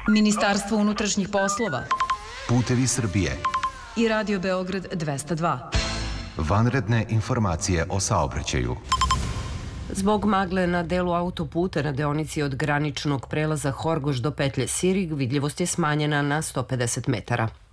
Ministarstvo unutrašnjih poslova, Putevi Srbije i Radio Beograd 202. Vanredne informacije o saobraćaju. Zbog magle na delu autoputa na deonici od graničnog prelaza Horgoš do petlje Sirig vidljivost je smanjena na 150 metara.